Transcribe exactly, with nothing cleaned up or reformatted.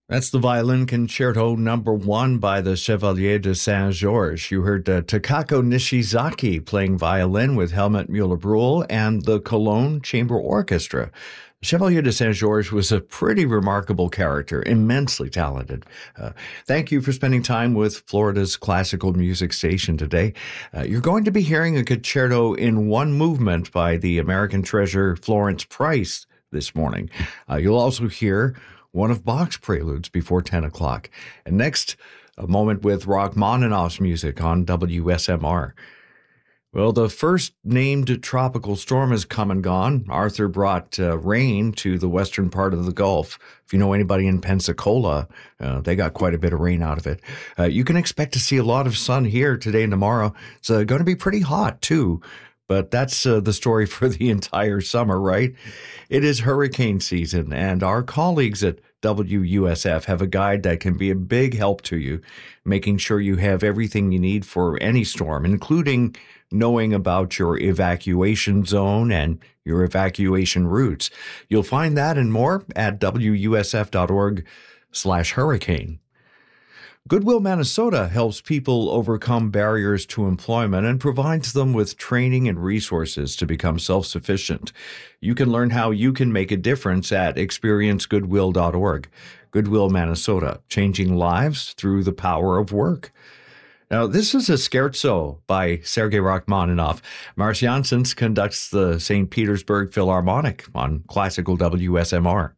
That's the Violin Concerto Number One by the Chevalier de Saint-Georges. You heard uh, Takako Nishizaki playing violin with Helmut Muller-Brühl and the Cologne Chamber Orchestra. Chevalier de Saint-Georges was a pretty remarkable character, immensely talented. Uh, thank you for spending time with Florida's classical music station today. Uh, you're going to be hearing a concerto in one movement by the American treasure Florence Price this morning. Uh, you'll also hear one of Bach's preludes before ten o'clock. And next, a moment with Rachmaninoff's music on W S M R. Well, the first named tropical storm has come and gone. Arthur brought uh, rain to the western part of the Gulf. If you know anybody in Pensacola, uh, they got quite a bit of rain out of it. Uh, you can expect to see a lot of sun here today and tomorrow. It's uh, going to be pretty hot, too. But that's uh, the story for the entire summer, right? It is hurricane season, and our colleagues at W U S F have a guide that can be a big help to you, making sure you have everything you need for any storm, including knowing about your evacuation zone and your evacuation routes. You'll find that and more at W U S F dot org slash hurricane. Goodwill Manitoba helps people overcome barriers to employment and provides them with training and resources to become self-sufficient. You can learn how you can make a difference at experience goodwill dot org. Goodwill Manitoba, changing lives through the power of work. Now, this is a scherzo by Sergei Rachmaninoff. Mars Janssens conducts the Saint Petersburg Philharmonic on Classical W S M R.